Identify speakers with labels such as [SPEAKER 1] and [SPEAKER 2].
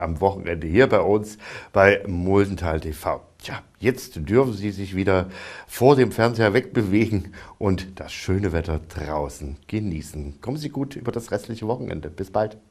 [SPEAKER 1] am Wochenende hier bei uns bei Muldental TV. Tja, jetzt dürfen Sie sich wieder vor dem Fernseher wegbewegen und das schöne Wetter draußen genießen. Kommen Sie gut über das restliche Wochenende. Bis bald.